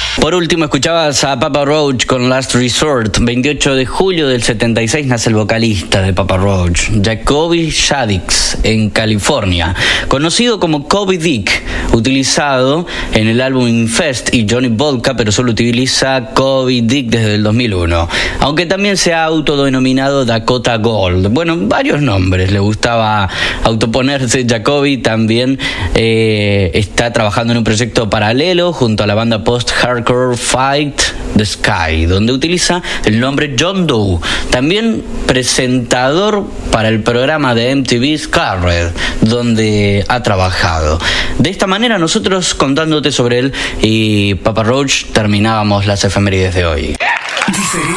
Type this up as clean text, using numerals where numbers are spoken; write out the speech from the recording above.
Por último, escuchabas a Papa Roach con Last Resort. 28 de julio del 76 nace el vocalista de Papa Roach, Jacoby Shaddix, en California, conocido como Kobe Dick, utilizado en el álbum Infest y Johnny Vodka, pero solo utiliza Kobe Dick desde el 2001, aunque también se ha autodenominado Dakota Gold. Bueno, varios nombres, le gustaba autoponerse. Jacoby también está trabajando en un proyecto paralelo junto a la banda post-hardcore Fight the Sky, donde utiliza el nombre John Doe, también presentador para el programa de MTV Scarred, donde ha trabajado. De esta manera, nosotros contándote sobre él y Papa Roach terminábamos las efemérides de hoy.